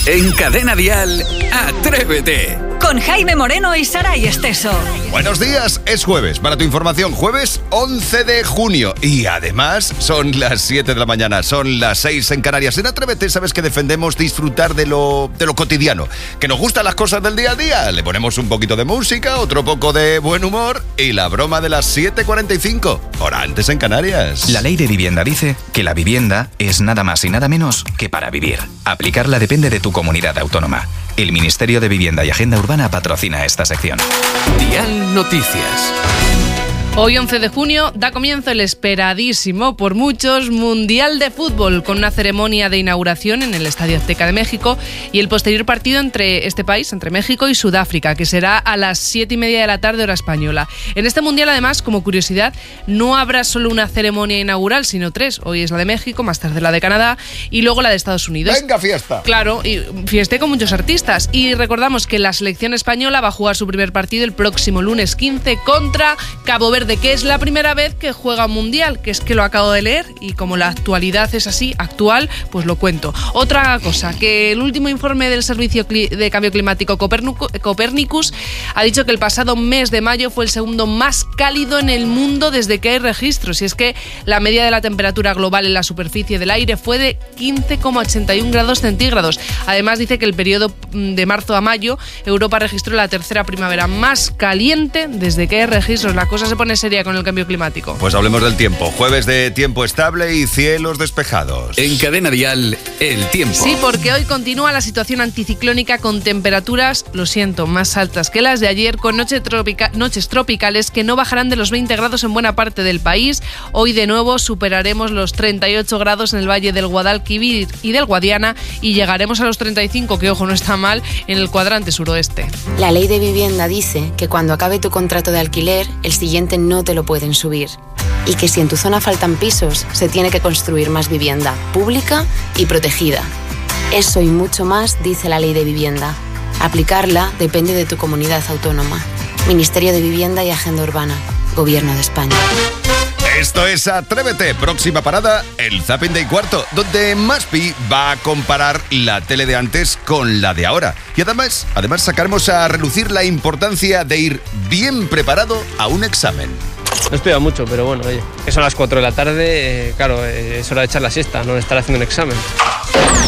En Cadena Dial, Atrévete. Con Jaime Moreno y Saray Esteso. Buenos días, es jueves. Para tu información, jueves 11 de junio. Y además son las 7 de la mañana, son las 6 en Canarias. En Atrévete sabes que defendemos disfrutar de lo cotidiano. Que nos gustan las cosas del día a día. Le ponemos un poquito de música, otro poco de buen humor y la broma de las 7:45. Hora antes en Canarias. La ley de vivienda dice que la vivienda es nada más y nada menos que para vivir. Aplicarla depende de tu comunidad autónoma. El Ministerio de Vivienda y Agenda Urbana patrocina esta sección. Dial Noticias. Hoy 11 de junio da comienzo el esperadísimo por muchos Mundial de Fútbol, con una ceremonia de inauguración en el Estadio Azteca de México y el posterior partido entre este país, entre México y Sudáfrica, que será a las 7:30 de la tarde hora española. En este Mundial, además, como curiosidad, no habrá solo una ceremonia inaugural, sino 3. Hoy es la de México, más tarde la de Canadá y luego la de Estados Unidos. ¡Venga, fiesta! Claro, y fiesté con muchos artistas. Y recordamos que la selección española va a jugar su primer partido el próximo lunes 15 contra Cabo Verde, que es la primera vez que juega un mundial, que es que lo acabo de leer y como la actualidad es así, actual, pues lo cuento. Otra cosa, que el último informe del Servicio de Cambio Climático Copernicus ha dicho que el pasado mes de mayo fue el segundo más cálido en el mundo desde que hay registros, y es que la media de la temperatura global en la superficie del aire fue de 15,81 grados centígrados. Además dice que el periodo de marzo a mayo Europa registró la tercera primavera más caliente desde que hay registros. La cosa se pone seria con el cambio climático. Pues hablemos del tiempo. Jueves de tiempo estable y cielos despejados. En Cadena Dial, el tiempo. Sí, porque hoy continúa la situación anticiclónica con temperaturas, lo siento, más altas que las de ayer, con noches tropicales que no bajarán de los 20 grados en buena parte del país. Hoy de nuevo superaremos los 38 grados en el valle del Guadalquivir y del Guadiana y llegaremos a los 35, que ojo, no está mal, en el cuadrante suroeste. La ley de vivienda dice que cuando acabe tu contrato de alquiler, el siguiente no te lo pueden subir. Y que si en tu zona faltan pisos, se tiene que construir más vivienda pública y protegida. Eso y mucho más dice la ley de vivienda. Aplicarla depende de tu comunidad autónoma. Ministerio de Vivienda y Agenda Urbana. Gobierno de España. Esto es Atrévete. Próxima parada, el Zapping de cuarto, donde Maspi va a comparar la tele de antes con la de ahora. Y además sacaremos a relucir la importancia de ir bien preparado a un examen. No he estudiado mucho, pero bueno, oye, que son las 4 de la tarde, claro, es hora de echar la siesta, no de estar haciendo un examen.